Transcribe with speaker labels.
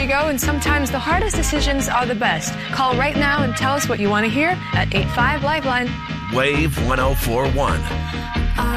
Speaker 1: you go, and sometimes the hardest decisions are the best. Call right now and tell us what you want to hear at 85 Lifeline.
Speaker 2: Wave 1041.